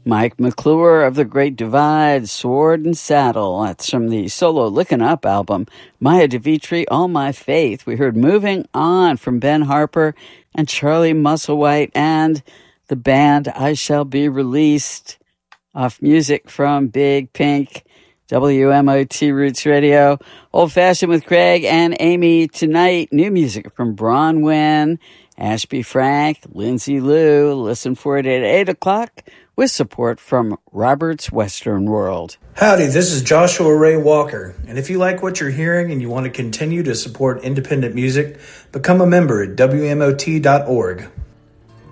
Mike McClure of The Great Divide, Sword and Saddle. That's from the solo Lickin' Up album. Maya DeVitri, All My Faith. We heard Moving On from Ben Harper and Charlie Musselwhite and the band I Shall Be Released off music from Big Pink. WMOT Roots Radio. Old Fashioned with Craig and Amy tonight. New music from Bronwyn, Ashby Frank, Lindsay Lou. Listen for it at 8 o'clock with support from Robert's Western World. Howdy, this is Joshua Ray Walker. And if you like what you're hearing and you want to continue to support independent music, become a member at WMOT.org.